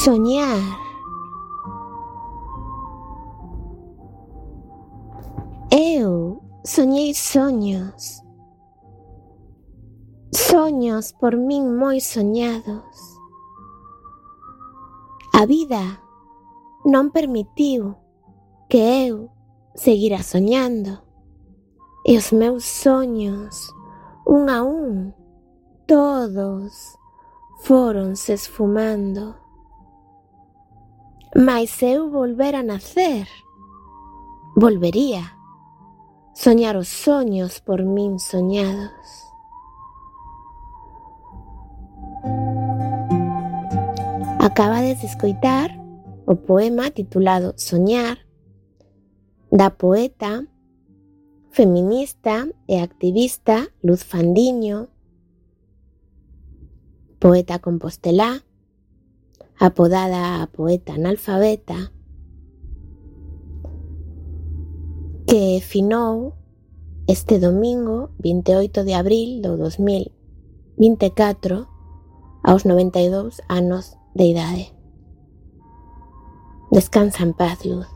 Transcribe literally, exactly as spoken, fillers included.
Soñar. Eu soñei soños, soños por min moi soñados. A vida non permitiu que eu seguira soñando, e os meus soños, un a un, todos foronse esfumando. Mais se eu volvera a nacer, volvería soñar os soños por min soñados. Acabades de escoitar o poema titulado Soñar, da poeta, feminista e activista Luz Fandiño, poeta compostelá, apodada a poeta analfabeta, que finou este domingo vinte e oito de abril do dos mil vinte e catro aos noventa e dous anos de idade. Descansa en paz, Luz.